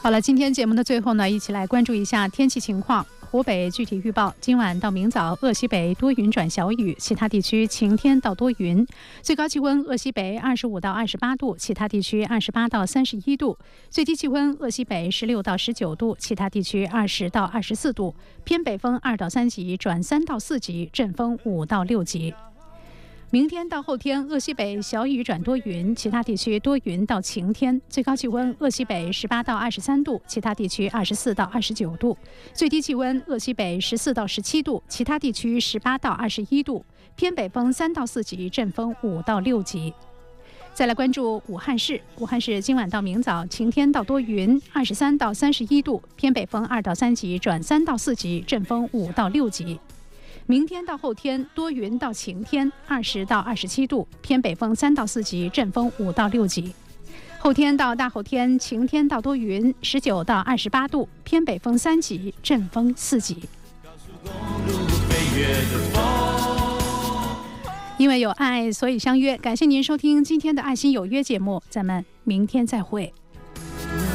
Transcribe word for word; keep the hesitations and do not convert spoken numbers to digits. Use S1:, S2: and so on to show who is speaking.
S1: 好了，今天节目的最后呢，一起来关注一下天气情况。湖北具体预报：今晚到明早，鄂西北多云转小雨，其他地区晴天到多云。最高气温鄂西北二十五到二十八度，其他地区二十八到三十一度。最低气温鄂西北十六到十九度，其他地区二十到二十四度。偏北风二到三级转三到四级，阵风五到六级。明天到后天，鄂西北小雨转多云，其他地区多云到晴天。最高气温鄂西北十八到二十三度，其他地区二十四到二十九度。最低气温鄂西北十四到十七度，其他地区十八到二十一度。偏北风三到四级，阵风五到六级。再来关注武汉市，武汉市今晚到明早晴天到多云，二十三到三十一度，偏北风二到三级转三到四级，阵风五到六级。明天到后天多云到晴天，二十到二十七度，偏北风三到四级，阵风五到六级。后天到大后天晴天到多云，十九到二十八度，偏北风三级，阵风四级。因为有爱，所以相约。感谢您收听今天的爱心有约节目，咱们明天再会。